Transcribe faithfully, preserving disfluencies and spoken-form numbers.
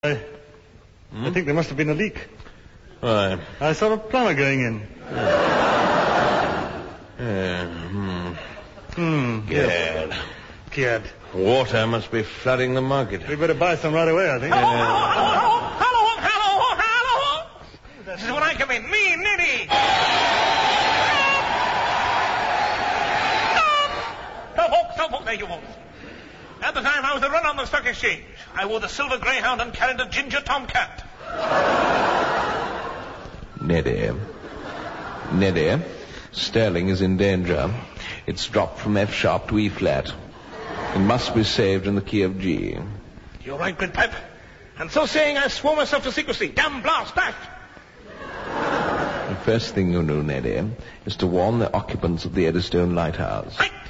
I, Hmm? I think there must have been a leak. Why? I saw a plumber going in. Uh, hmm. Hmm. Gad. Gad. Water must be flooding the market. We better buy some right away, I think. Hello, hello, hello, hello, hello. This is when I come in. Me, Nitty. Stop, folks, stop, folks. There you folks. At the time I was the run on the stock exchange, I wore the silver greyhound and carried a ginger tomcat. Neddy. Neddy. Sterling is in danger. It's dropped from F sharp to E flat. It must be saved in the key of G. You're right, Gridpipe. And so saying, I swore myself to secrecy. Damn blast, dash. The first thing you do, Neddy, is to warn the occupants of the Eddystone Lighthouse. Right.